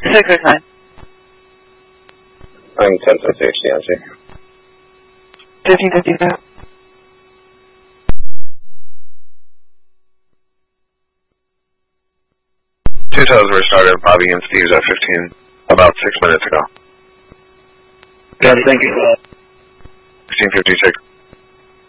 669. I'm 1060, answer. 1555. Two toes were started, Bobby and Steve's at 15, about 6 minutes ago. Got it, thank you. 1656.